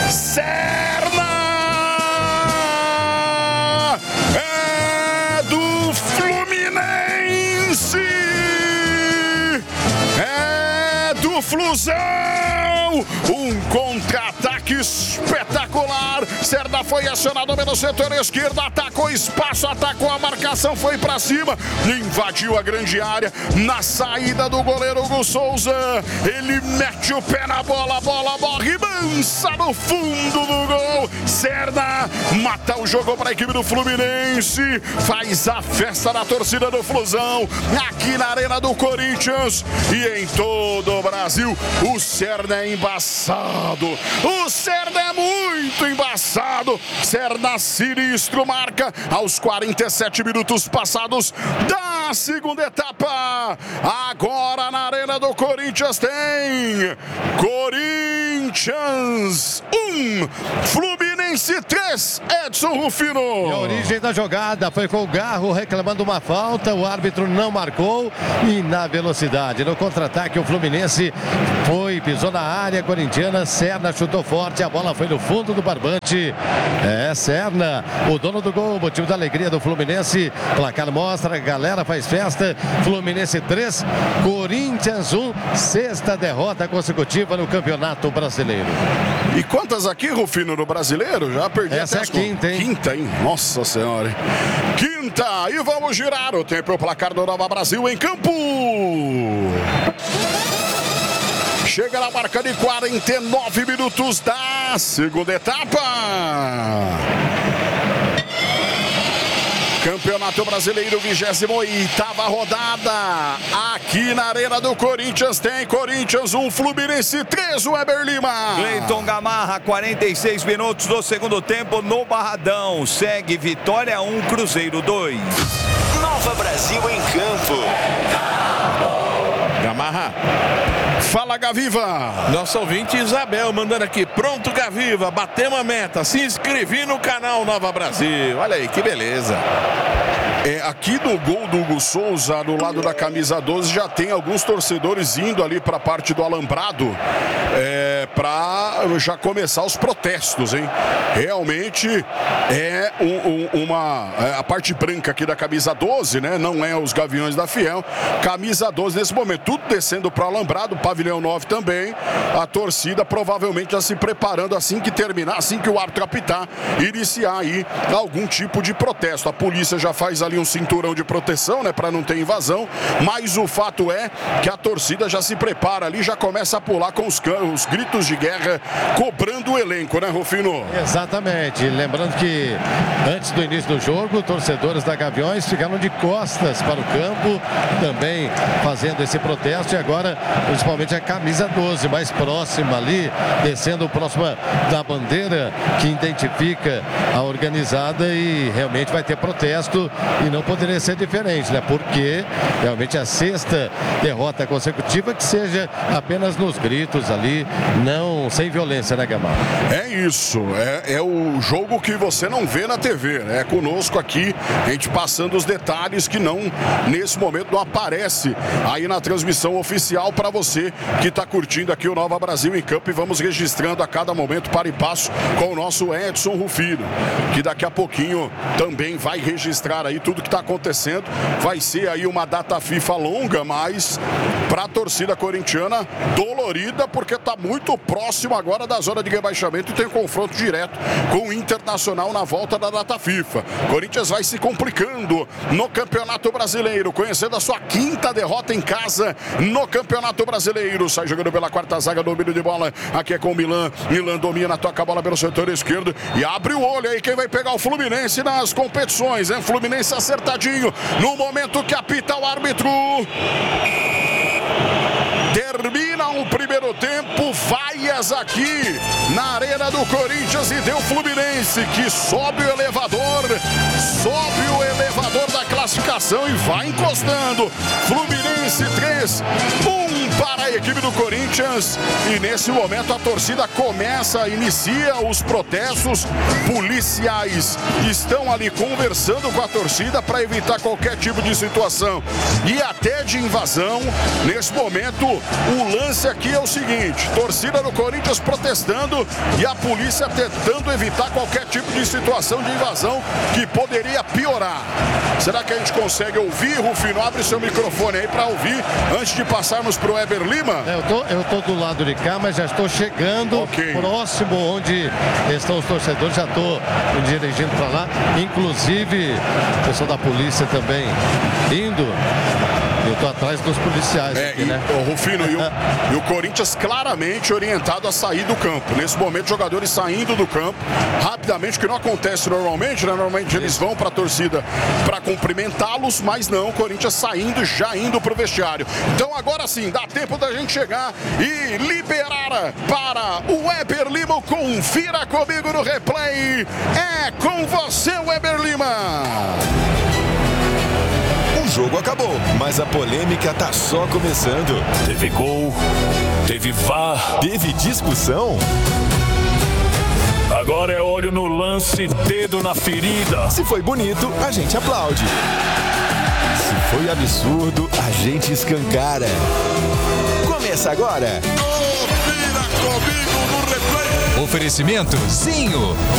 Serna é do Fluminense, é do Flusão, um contra-ataque espetacular. Serna foi acionado pelo setor esquerdo, atacou espaço, atacou a marcação, foi pra cima, invadiu a grande área. Na saída do goleiro Hugo Souza, ele mete o pé na bola, a bola morre mansa no fundo do gol. Serna mata o jogo para a equipe do Fluminense, faz a festa da torcida do Flusão aqui na Arena do Corinthians e em todo o Brasil. O Serna é embaçado, o Serna é muito embaçado. Serna sinistro, marca aos 47 minutos passados da segunda etapa. Agora na Arena do Corinthians tem Corinthians 1, Fluminense 3, Edson Rufino. E a origem da jogada foi com o Garro reclamando uma falta, o árbitro não marcou e na velocidade, no contra-ataque o Fluminense pisou na área corintiana, Serna chutou forte, a bola foi no fundo do barbante. É Serna, o dono do gol, motivo da alegria do Fluminense. Placar mostra, a galera faz festa. Fluminense 3, Corinthians 1, sexta derrota consecutiva no Campeonato Brasileiro. E quantas aqui, Rufino, no Brasileiro? Já perdi. Essa é a quinta, hein? Quinta, hein? Nossa Senhora, hein? Quinta, e vamos girar o tempo, o placar do Nova Brasil em campo. Chega na marca de 49 minutos da segunda etapa. Campeonato Brasileiro, 28ª rodada. Aqui na Arena do Corinthians tem Corinthians 1, Fluminense 3, o Weber Lima. Cleiton Gamarra, 46 minutos do segundo tempo no Barradão. Segue Vitória 1, Cruzeiro 2. Nova Brasil em campo. Gamarra. Fala, Gaviva. Nosso ouvinte Isabel mandando aqui. Pronto, Gaviva, batemos a meta. Se inscrevi no canal Nova Brasil. Olha aí, que beleza. Aqui no gol do Hugo Souza, do lado da camisa 12, já tem alguns torcedores indo ali para a parte do alambrado para já começar os protestos, hein? Realmente é a parte branca aqui da camisa 12, né? Não é os Gaviões da Fiel. Camisa 12 nesse momento, tudo descendo para o alambrado, pavilhão 9 também. A torcida provavelmente já se preparando assim que terminar, assim que o árbitro apitar, iniciar aí algum tipo de protesto. A polícia já faz ali um cinturão de proteção, né, para não ter invasão, mas o fato é que a torcida já se prepara ali, já começa a pular com os gritos de guerra, cobrando o elenco, né, Rufino? Exatamente, lembrando que antes do início do jogo, torcedores da Gaviões ficaram de costas para o campo, também fazendo esse protesto, e agora, principalmente a camisa 12, mais próxima ali, descendo próxima da bandeira que identifica a organizada, e realmente vai ter protesto. E não poderia ser diferente, né? Porque realmente a sexta derrota consecutiva, que seja apenas nos gritos ali, não sem violência, né, Gamal? É isso, é o jogo que você não vê na TV, né? É conosco aqui, a gente passando os detalhes que não, nesse momento, não aparece aí na transmissão oficial para você que está curtindo aqui o Nova Brasil em campo, e vamos registrando a cada momento para e passo com o nosso Edson Rufino, que daqui a pouquinho também vai registrar aí tudo que está acontecendo. Vai ser aí uma data FIFA longa, mas para a torcida corintiana dolorida, porque está muito próximo agora da zona de rebaixamento e tem um confronto direto com o Internacional na volta da data FIFA. Corinthians vai se complicando no Campeonato Brasileiro, conhecendo a sua quinta derrota em casa no Campeonato Brasileiro. Sai jogando pela quarta zaga, domínio de bola aqui é com o Milan. Milan domina, toca a bola pelo setor esquerdo e abre o olho aí quem vai pegar o Fluminense nas competições, hein? Fluminense acertadinho no momento que apita o árbitro. Termina o primeiro tempo, vaias aqui na Arena do Corinthians, e deu Fluminense que sobe o elevador da classificação e vai encostando. Fluminense 3, 1 para a equipe do Corinthians, e nesse momento a torcida inicia os protestos. Policiais estão ali conversando com a torcida para evitar qualquer tipo de situação e até de invasão. Nesse momento, o lance aqui é o seguinte: torcida do Corinthians Corinthians protestando e a polícia tentando evitar qualquer tipo de situação de invasão que poderia piorar. Será que a gente consegue ouvir, Rufino? Abre seu microfone aí para ouvir antes de passarmos para o Weber Lima. Eu tô do lado de cá, mas já estou chegando próximo onde estão os torcedores. Já estou me dirigindo para lá. Inclusive, o pessoal da polícia também indo. Eu estou atrás dos policiais aqui, né? O Rufino e o Corinthians claramente orientado a sair do campo. Nesse momento, jogadores saindo do campo rapidamente, o que não acontece normalmente, né? Normalmente eles vão para a torcida para cumprimentá-los, mas não, o Corinthians saindo, já indo para o vestiário. Então agora sim, dá tempo da gente chegar e liberar para o Weber Lima. Confira comigo no replay. É com você, Weber Lima. O jogo acabou, mas a polêmica tá só começando. Teve gol, teve VAR, teve discussão. Agora é olho no lance, dedo na ferida. Se foi bonito, a gente aplaude. Se foi absurdo, a gente escancara. Começa agora. Confira comigo no replay. Oferecimento Zinho.